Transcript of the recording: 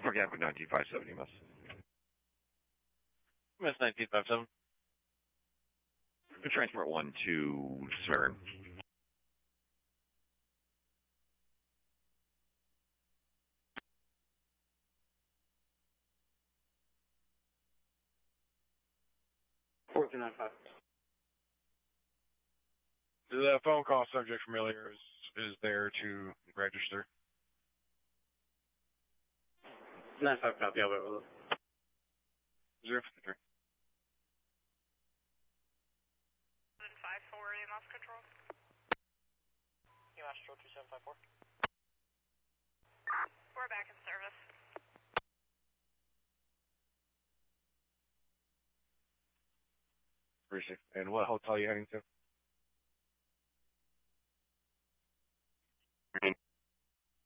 for Gap 19570, miss. Miss 1957. Transport 1 to Smyrn. The phone call subject from earlier is there to register. 95 copy, I'll wait with it. 053. 754, EMS control. EMS control 2754. We're back in service. Appreciate it. And what hotel are you heading to?